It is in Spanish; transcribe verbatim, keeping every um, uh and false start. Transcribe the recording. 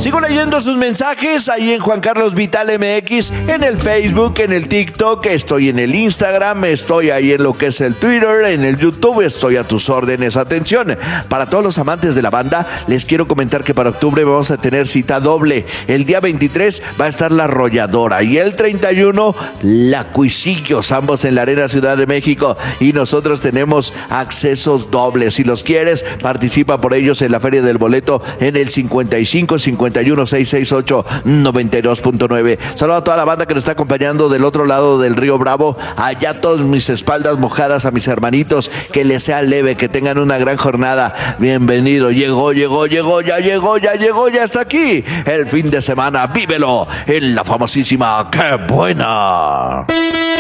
Sigo leyendo sus mensajes ahí en Juan Carlos Vital M X, en el Facebook, en el TikTok, estoy en el Instagram, estoy ahí en lo que es el Twitter, en el YouTube, estoy a tus órdenes. Atención, para todos los amantes de la banda, les quiero comentar que para octubre vamos a tener cita doble. El día veintitrés va a estar La Arrolladora y el treinta y uno La Cuisillos, ambos en la Arena Ciudad de México, y nosotros tenemos accesos dobles. Si los quieres, participa por ellos en la Feria del Boleto en el cincuenta y cinco, cincuenta y uno, seiscientos sesenta y ocho, noventa y dos punto nueve. Saludo a toda la banda que nos está acompañando del otro lado del Río Bravo, allá todas mis espaldas mojadas, a mis hermanitos, que les sea leve, que tengan una gran jornada. Bienvenido, llegó, llegó, llegó, ya llegó, ya llegó, ya está aquí. El fin de semana, vívelo en la famosísima ¡Qué Buena!